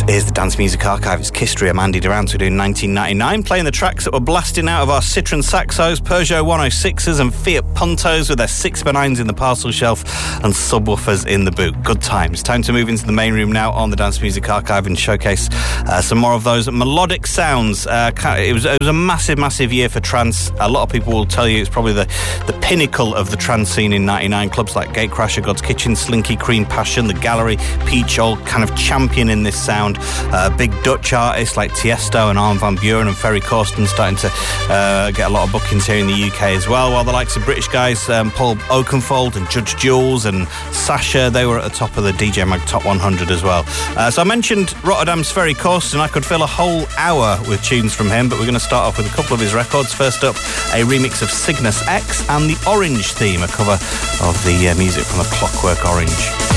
Here's the Dance Music Archive. It's Kistry and Andy Durant who do 1999, playing the tracks that were blasting out of our Citroen Saxos, Peugeot 106s and Fiat Puntos with their 6x9s in the parcel shelf and subwoofers in the boot. Good times. Time to move into the main room now on the Dance Music Archive and showcase some more of those melodic sounds. It was a massive year for trance. A lot of people will tell you it's probably the pinnacle of the trance scene in 99. Clubs like Gatecrasher, God's Kitchen, Slinky, Cream Passion, The Gallery, Peach, all kind of championing this sound. Big Dutch artists like Tiesto and Armin van Buuren and Ferry Corsten starting to get a lot of bookings here in the UK as well, while the likes of British guys Paul Oakenfold and Judge Jules and Sasha, they were at the top of the DJ Mag Top 100 as well. So I mentioned Rotterdam's Ferry Corsten. I could fill a whole hour with tunes from him, but we're going to start off with a couple of his records. First up, a remix of Cygnus X and the Orange theme, a cover of the music from A Clockwork Orange.